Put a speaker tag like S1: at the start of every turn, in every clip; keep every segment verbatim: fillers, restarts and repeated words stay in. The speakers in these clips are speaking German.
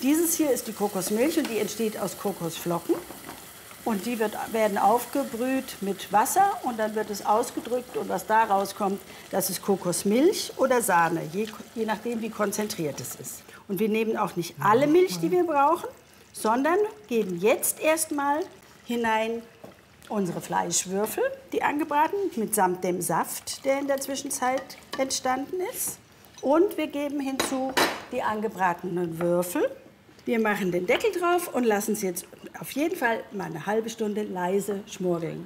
S1: Dieses hier ist die Kokosmilch und die entsteht aus Kokosflocken. Und die wird, werden aufgebrüht mit Wasser und dann wird es ausgedrückt und was da rauskommt, das ist Kokosmilch oder Sahne, je, je nachdem wie konzentriert es ist. Und wir nehmen auch nicht alle Milch, die wir brauchen, sondern geben jetzt erstmal hinein unsere Fleischwürfel, die angebraten, mitsamt dem Saft, der in der Zwischenzeit entstanden ist. Und wir geben hinzu die angebratenen Würfel. Wir machen den Deckel drauf und lassen es jetzt auf jeden Fall mal eine halbe Stunde leise schmorgeln.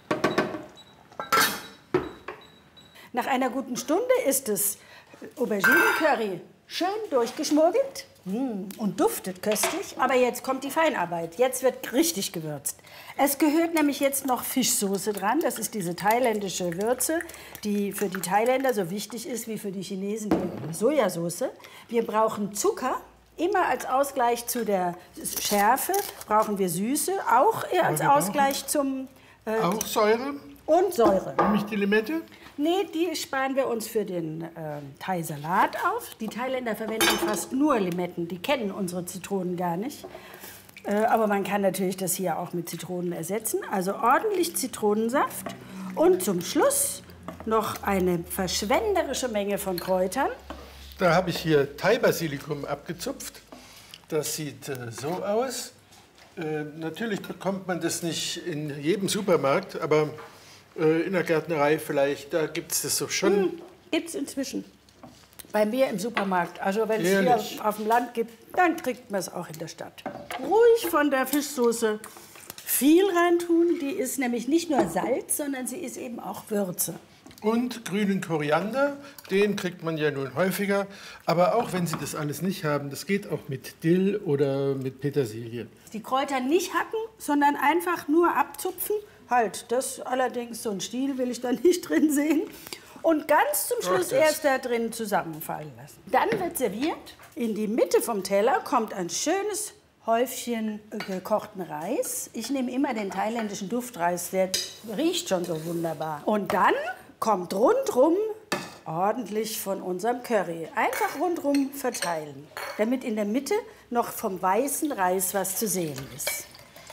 S1: Nach einer guten Stunde ist das Auberginen-Curry schön durchgeschmorgelt und duftet köstlich. Aber jetzt kommt die Feinarbeit. Jetzt wird richtig gewürzt. Es gehört nämlich jetzt noch Fischsoße dran. Das ist diese thailändische Würze, die für die Thailänder so wichtig ist wie für die Chinesen die Sojasauce. Wir brauchen Zucker. Immer als Ausgleich zu der Schärfe brauchen wir Süße, auch eher als Ausgleich zum...
S2: Äh, auch Säure?
S1: Und Säure.
S2: Nämlich die Limette?
S1: Nee, die sparen wir uns für den äh, Thai-Salat auf. Die Thailänder verwenden fast nur Limetten, die kennen unsere Zitronen gar nicht. Äh, aber man kann natürlich das hier auch mit Zitronen ersetzen. Also ordentlich Zitronensaft und zum Schluss noch eine verschwenderische Menge von Kräutern.
S2: Da habe ich hier Thai-Basilikum abgezupft. Das sieht äh, so aus. Äh, natürlich bekommt man das nicht in jedem Supermarkt, aber äh, in der Gärtnerei vielleicht, da gibt es das so schon. Hm,
S1: gibt es inzwischen. Bei mir im Supermarkt. Also wenn es hier auf dem Land gibt, dann kriegt man es auch in der Stadt. Ruhig von der Fischsoße viel reintun. Die ist nämlich nicht nur Salz, sondern sie ist eben auch Würze.
S2: Und grünen Koriander, den kriegt man ja nun häufiger. Aber auch wenn Sie das alles nicht haben, das geht auch mit Dill oder mit Petersilie.
S1: Die Kräuter nicht hacken, sondern einfach nur abzupfen. Halt, das allerdings, so ein Stiel will ich da nicht drin sehen. Und ganz zum Schluss erst da drin zusammenfallen lassen. Dann wird serviert. In die Mitte vom Teller kommt ein schönes Häufchen gekochten Reis. Ich nehme immer den thailändischen Duftreis, der riecht schon so wunderbar. Und dann kommt rundrum ordentlich von unserem Curry. Einfach rundrum verteilen, damit in der Mitte noch vom weißen Reis was zu sehen ist.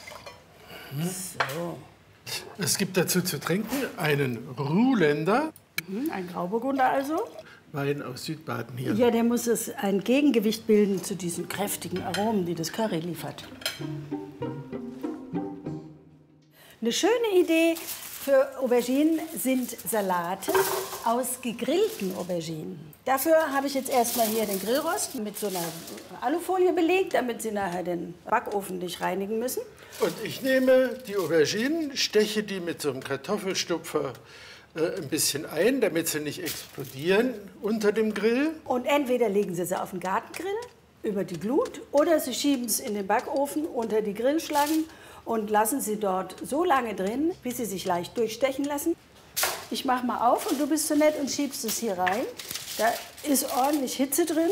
S1: So.
S2: Es gibt dazu zu trinken einen Ruländer.
S1: Ein Grauburgunder also.
S2: Wein aus Südbaden hier.
S1: Ja, der muss es ein Gegengewicht bilden zu diesen kräftigen Aromen, die das Curry liefert. Eine schöne Idee für Auberginen sind Salate aus gegrillten Auberginen. Dafür habe ich jetzt erstmal hier den Grillrost mit so einer Alufolie belegt, damit Sie nachher den Backofen nicht reinigen müssen.
S2: Und ich nehme die Auberginen, steche die mit so einem Kartoffelstupfer äh, ein bisschen ein, damit sie nicht explodieren unter dem Grill.
S1: Und entweder legen Sie sie auf den Gartengrill über die Glut oder Sie schieben es in den Backofen unter die Grillschlangen und lassen sie dort so lange drin, bis sie sich leicht durchstechen lassen. Ich mache mal auf und du bist so nett und schiebst es hier rein. Da ist ordentlich Hitze drin.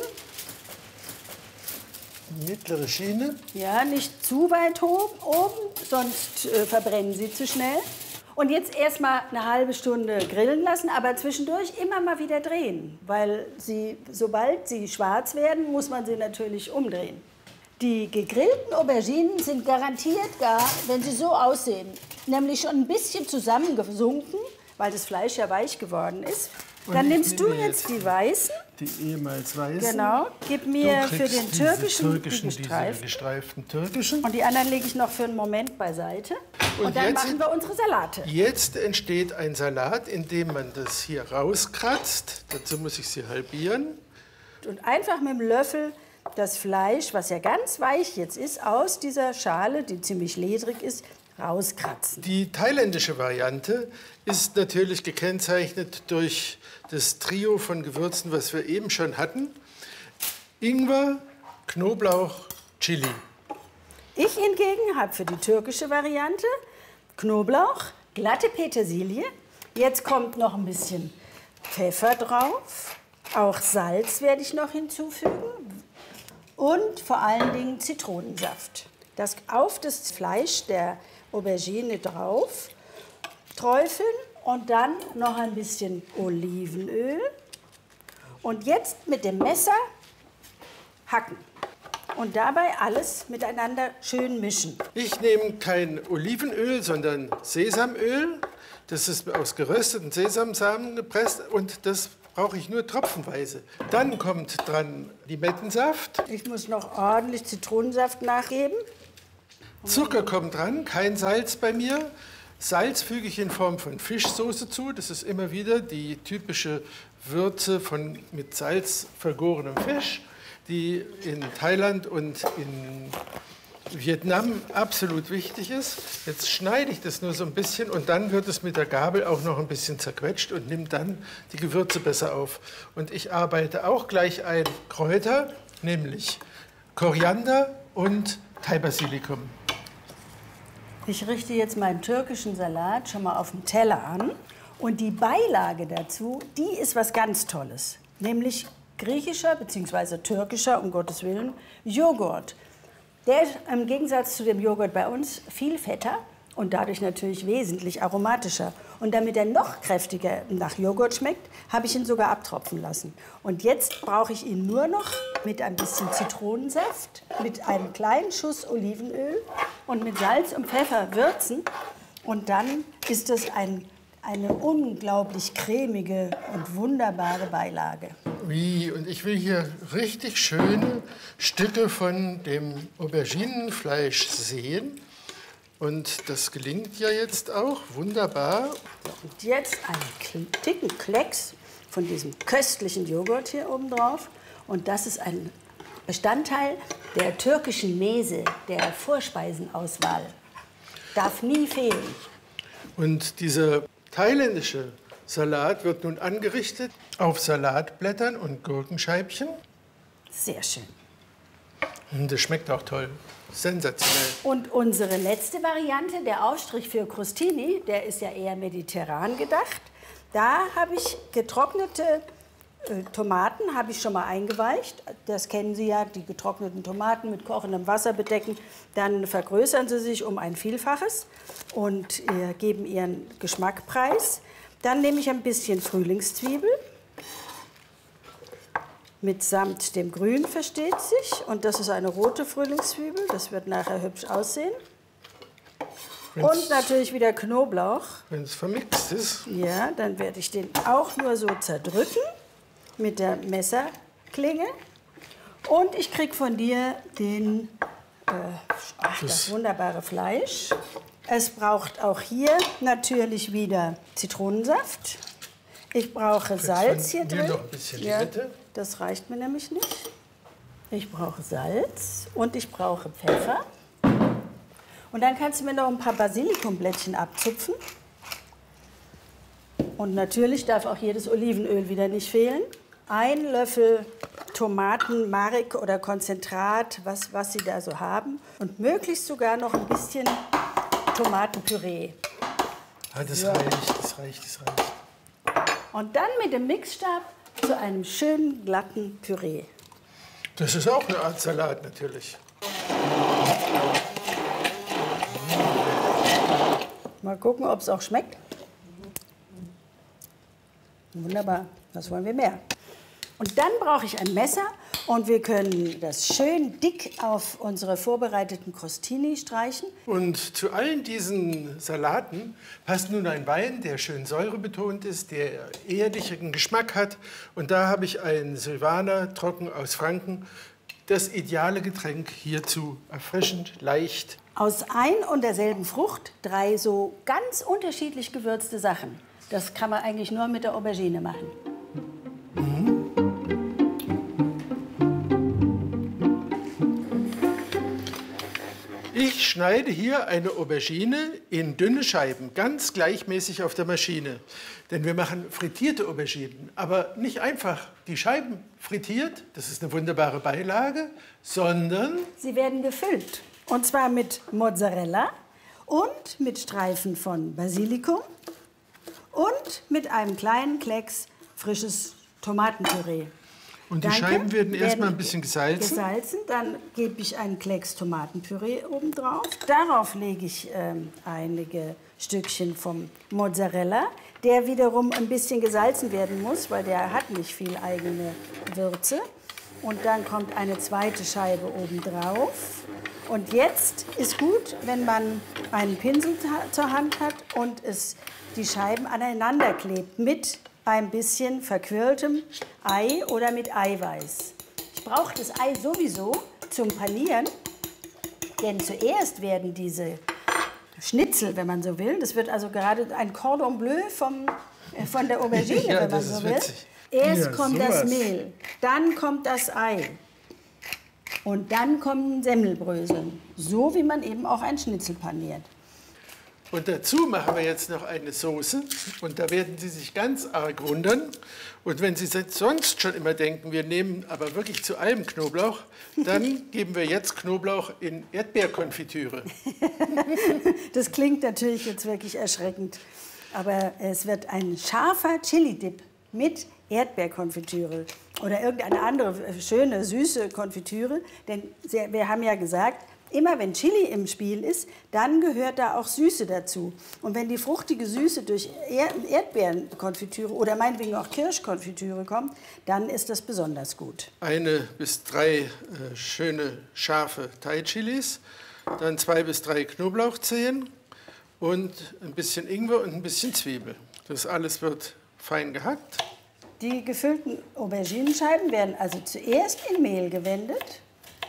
S2: Mittlere Schiene.
S1: Ja, nicht zu weit hoch oben, sonst äh, verbrennen sie zu schnell. Und jetzt erst mal eine halbe Stunde grillen lassen, aber zwischendurch immer mal wieder drehen. Weil sie, sobald sie schwarz werden, muss man sie natürlich umdrehen. Die gegrillten Auberginen sind garantiert gar, wenn sie so aussehen, nämlich schon ein bisschen zusammengesunken, weil das Fleisch ja weich geworden ist. Und dann nimmst du jetzt die weißen.
S2: Die ehemals weißen.
S1: Genau. Gib mir für den türkischen,
S2: türkischen
S1: die gestreift.
S2: diese gestreiften türkischen.
S1: Und die anderen lege ich noch für einen Moment beiseite. Und, Und dann machen wir unsere Salate.
S2: Jetzt entsteht ein Salat, indem man das hier rauskratzt. Dazu muss ich sie halbieren.
S1: Und einfach mit dem Löffel das Fleisch, was ja ganz weich jetzt ist, aus dieser Schale, die ziemlich ledrig ist, rauskratzen.
S2: Die thailändische Variante ist natürlich gekennzeichnet durch das Trio von Gewürzen, was wir eben schon hatten. Ingwer, Knoblauch, Chili.
S1: Ich hingegen habe für die türkische Variante Knoblauch, glatte Petersilie. Jetzt kommt noch ein bisschen Pfeffer drauf. Auch Salz werde ich noch hinzufügen. Und vor allen Dingen Zitronensaft. Das auf das Fleisch der Aubergine drauf träufeln und dann noch ein bisschen Olivenöl. Und jetzt mit dem Messer hacken. und dabei alles miteinander schön mischen.
S2: Ich nehme kein Olivenöl, sondern Sesamöl. Das ist aus gerösteten Sesamsamen gepresst und das brauche ich nur tropfenweise. Dann kommt dran Limettensaft.
S1: Ich muss noch ordentlich Zitronensaft nachgeben.
S2: Zucker kommt dran, kein Salz bei mir. Salz füge ich in Form von Fischsoße zu. Das ist immer wieder die typische Würze von mit Salz vergorenem Fisch, die in Thailand und in Vietnam absolut wichtig ist. Jetzt schneide ich das nur so ein bisschen und dann wird es mit der Gabel auch noch ein bisschen zerquetscht und nimmt dann die Gewürze besser auf. Und ich arbeite auch gleich ein Kräuter, nämlich Koriander und Thai-Basilikum.
S1: Ich richte jetzt meinen türkischen Salat schon mal auf dem Teller an. Und die Beilage dazu, die ist was ganz Tolles. Nämlich griechischer bzw. türkischer, um Gottes Willen, Joghurt. Der ist im Gegensatz zu dem Joghurt bei uns viel fetter und dadurch natürlich wesentlich aromatischer. Und damit er noch kräftiger nach Joghurt schmeckt, habe ich ihn sogar abtropfen lassen. Und jetzt brauche ich ihn nur noch mit ein bisschen Zitronensaft, mit einem kleinen Schuss Olivenöl und mit Salz und Pfeffer würzen. Und dann ist es ein, eine unglaublich cremige und wunderbare Beilage.
S2: Wie, und ich will hier richtig schöne Stücke von dem Auberginenfleisch sehen. Und das gelingt ja jetzt auch wunderbar.
S1: Und jetzt einen dicken Klecks von diesem köstlichen Joghurt hier oben drauf. Und das ist ein Bestandteil der türkischen Mese, der Vorspeisenauswahl. Darf nie fehlen.
S2: Und dieser thailändische Salat wird nun angerichtet auf Salatblättern und Gurkenscheibchen.
S1: Sehr schön.
S2: Und das schmeckt auch toll. Sensationell.
S1: Und unsere letzte Variante, der Aufstrich für Crostini, der ist ja eher mediterran gedacht. Da habe ich getrocknete äh, Tomaten, habe ich schon mal eingeweicht. Das kennen Sie ja, die getrockneten Tomaten mit kochendem Wasser bedecken. Dann vergrößern sie sich um ein Vielfaches und äh, geben ihren Geschmack preis. Dann nehme ich ein bisschen Frühlingszwiebel. Mitsamt dem Grün, versteht sich. Und das ist eine rote Frühlingszwiebel. Das wird nachher hübsch aussehen.
S2: Wenn's,
S1: und natürlich wieder Knoblauch.
S2: Wenn es vermixt ist.
S1: Ja, dann werde ich den auch nur so zerdrücken mit der Messerklinge. Und ich kriege von dir den, äh, ach, das, das wunderbare Fleisch. Es braucht auch hier natürlich wieder Zitronensaft. Ich brauche Salz hier drin.
S2: Noch ein bisschen
S1: ja,
S2: Limette.
S1: Das reicht mir nämlich nicht. Ich brauche Salz und ich brauche Pfeffer. Und dann kannst du mir noch ein paar Basilikumblättchen abzupfen. Und natürlich darf auch hier das Olivenöl wieder nicht fehlen. Ein Löffel Tomatenmark oder Konzentrat, was, was Sie da so haben. Und möglichst sogar noch ein bisschen Tomatenpüree.
S2: Ah, das
S1: so.
S2: reicht, das reicht, das reicht.
S1: Und dann mit dem Mixstab zu einem schönen, glatten Püree.
S2: Das ist auch eine Art Salat natürlich.
S1: Mal gucken, ob es auch schmeckt. Wunderbar, das wollen wir mehr. Und dann brauche ich ein Messer und wir können das schön dick auf unsere vorbereiteten Crostini streichen.
S2: Und zu allen diesen Salaten passt nun ein Wein, der schön säurebetont ist, der erdigen Geschmack hat. Und da habe ich einen Silvaner trocken aus Franken. Das ideale Getränk hierzu, erfrischend, leicht.
S1: Aus ein und derselben Frucht drei so ganz unterschiedlich gewürzte Sachen. Das kann man eigentlich nur mit der Aubergine machen.
S2: Mhm. Ich schneide hier eine Aubergine in dünne Scheiben, ganz gleichmäßig auf der Maschine. Denn wir machen frittierte Auberginen, aber nicht einfach die Scheiben frittiert, das ist eine wunderbare Beilage, sondern...
S1: Sie werden gefüllt. Und zwar mit Mozzarella und mit Streifen von Basilikum und mit einem kleinen Klecks frisches Tomatenpüree.
S2: Und die
S1: Danke.
S2: Scheiben werden erstmal ein bisschen gesalzen.
S1: Gesalzen, dann gebe ich einen Klecks Tomatenpüree oben drauf. Darauf lege ich ähm, einige Stückchen vom Mozzarella, der wiederum ein bisschen gesalzen werden muss, weil der hat nicht viel eigene Würze. und dann kommt eine zweite Scheibe obendrauf. Und jetzt ist gut, wenn man einen Pinsel zur Hand hat und es die Scheiben aneinander klebt mit ein bisschen verquirltem Ei oder mit Eiweiß. Ich brauche das Ei sowieso zum Panieren, denn zuerst werden diese Schnitzel, wenn man so will, das wird also gerade ein Cordon Bleu vom, äh, von der Aubergine,
S2: Ja,
S1: wenn man
S2: das
S1: so
S2: ist
S1: will.
S2: witzig.
S1: Erst
S2: Ja,
S1: kommt
S2: sowas.
S1: das Mehl, dann kommt das Ei und dann kommen Semmelbröseln, so wie man eben auch ein Schnitzel paniert.
S2: Und dazu machen wir jetzt noch eine Soße und da werden Sie sich ganz arg wundern. Und wenn Sie sonst schon immer denken, wir nehmen aber wirklich zu allem Knoblauch, dann geben wir jetzt Knoblauch in Erdbeerkonfitüre.
S1: Das klingt natürlich jetzt wirklich erschreckend, aber es wird ein scharfer Chili-Dip mit Erdbeerkonfitüre oder irgendeine andere schöne, süße Konfitüre. Denn wir haben ja gesagt, immer wenn Chili im Spiel ist, dann gehört da auch Süße dazu. Und wenn die fruchtige Süße durch Erdbeerenkonfitüre oder meinetwegen auch Kirschkonfitüre kommt, dann ist das besonders gut.
S2: Eine bis drei äh, schöne, scharfe Thai-Chilis, dann zwei bis drei Knoblauchzehen und ein bisschen Ingwer und ein bisschen Zwiebel. Das alles wird fein gehackt.
S1: Die gefüllten Auberginenscheiben werden also zuerst in Mehl gewendet.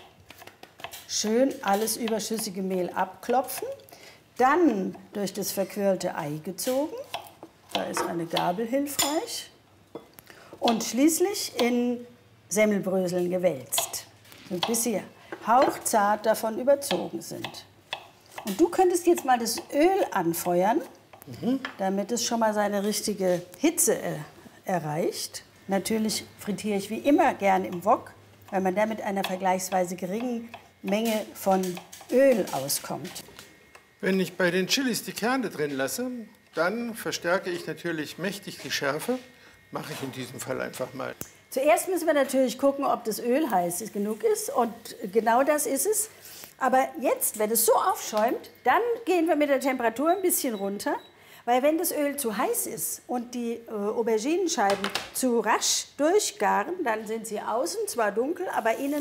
S1: Schön alles überschüssige Mehl abklopfen, dann durch das verquirlte Ei gezogen, da ist eine Gabel hilfreich, und schließlich in Semmelbröseln gewälzt, bis sie hauchzart davon überzogen sind. Und du könntest jetzt mal das Öl anfeuern, mhm. damit es schon mal seine richtige Hitze er erreicht. Natürlich frittiere ich wie immer gern im Wok, weil man da mit einer vergleichsweise geringen Menge von Öl auskommt.
S2: Wenn ich bei den Chilis die Kerne drin lasse, dann verstärke ich natürlich mächtig die Schärfe. Mache ich in diesem Fall einfach mal.
S1: Zuerst müssen wir natürlich gucken, ob das Öl heiß genug ist. Und genau das ist es. Aber jetzt, wenn es so aufschäumt, dann gehen wir mit der Temperatur ein bisschen runter. Weil wenn das Öl zu heiß ist und die äh, Auberginenscheiben zu rasch durchgaren, dann sind sie außen zwar dunkel, aber innen